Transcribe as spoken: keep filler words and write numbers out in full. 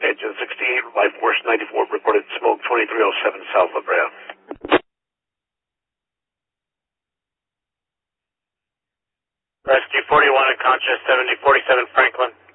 engine sixty-eight by Force ninety-four reported smoke twenty-three oh seven South La Brea. Rescue forty-one at Concha seventy forty-seven Franklin.